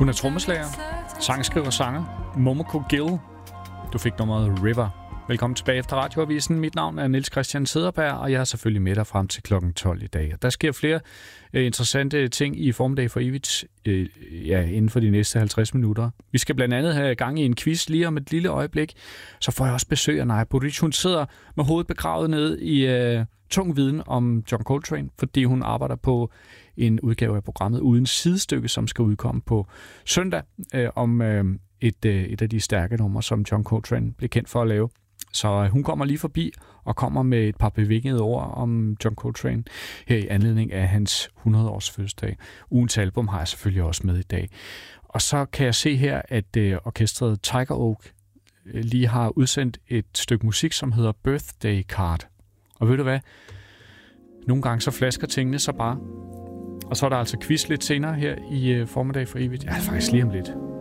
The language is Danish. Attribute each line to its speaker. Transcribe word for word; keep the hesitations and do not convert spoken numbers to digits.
Speaker 1: Hun er trommeslager, sangskriver og sanger. Momoko Gill. Du fik nummeret River. Velkommen tilbage efter Radioavisen. Mit navn er Niels Christian Cederberg, og jeg er selvfølgelig med dig frem til klokken tolv i dag. Der sker flere øh, interessante ting i Formiddag for evigt øh, ja, inden for de næste halvtreds minutter. Vi skal blandt andet have gang i en quiz lige om et lille øjeblik. Så får jeg også besøg af Naja Buric. Hun sidder med hovedet begravet ned i øh, tung viden om John Coltrane, fordi hun arbejder på en udgave af programmet Uden Sidestykke, som skal udkomme på søndag øh, om øh, et, øh, et af de stærke numre, som John Coltrane blev kendt for at lave. Så hun kommer lige forbi og kommer med et par bevingede ord om John Coltrane her i anledning af hans hundrede års fødselsdag. Ugens album har jeg selvfølgelig også med i dag. Og så kan jeg se her, at øh, orkestret Tiger Oak øh, lige har udsendt et stykke musik, som hedder Birthday Card. Og ved du hvad? Nogle gange så flasker tingene så bare. Og så er der altså quiz lidt senere her i øh, Formiddag for evigt. Ja, faktisk lige om lidt.